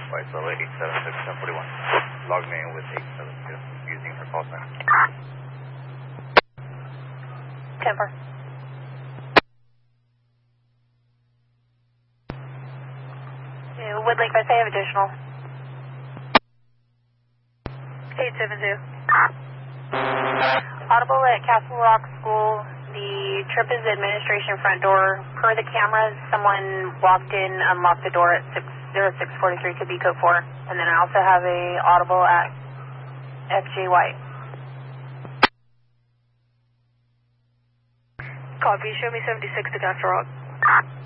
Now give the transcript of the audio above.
White Solo 876 1041. Log me in with 872 using her call sign. 10-4. Woodlake, I have additional. 872. Audible at Castle Rock School. The trip is the administration front door. Per the cameras, someone walked in, unlocked the door at 60643, could be code 4. And then I also have a audible at FJ White. Copy, show me 76 to Castle Rock.